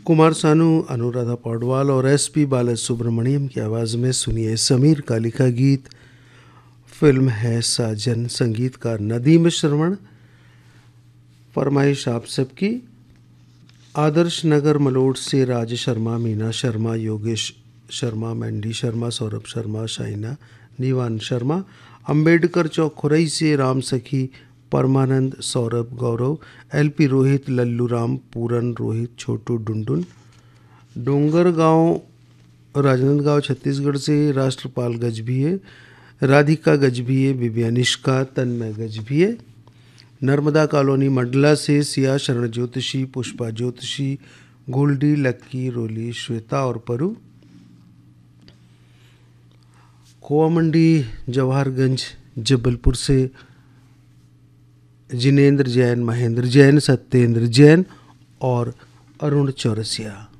कुमार सानू, अनुराधा पौडवाल और एसपी बालासुब्रमण्यम की आवाज़ में सुनिए समीर काली का गीत। फिल्म है साजन, संगीतकार नदीम श्रवण। फरमाइश आप सबकी आदर्श नगर मलोट से राज शर्मा, मीना शर्मा, योगेश शर्मा, मैंडी शर्मा, सौरभ शर्मा, शाइना, निवान शर्मा। अंबेडकर चौक खुरई से राम सखी, परमानंद, सौरभ, गौरव, एलपी रोहित, लल्लू राम, पूरन, रोहित, छोटू, डुंडुन। डोंगरगांव, राजनांदगांव छत्तीसगढ़ से राष्ट्रपाल गजभिये, राधिका गजभिये, विव्यानिष्का, तन्मय गजभिये। नर्मदा कॉलोनी मंडला से सिया, शरण ज्योतिषी, पुष्पा ज्योतिषी, गोल्डी, लक्की, रोली, श्वेता और परू। खोआ मंडी, जवाहरगंज, जबलपुर से जिनेंद्र जैन, महेंद्र जैन, सत्येंद्र जैन और अरुण चौरसिया।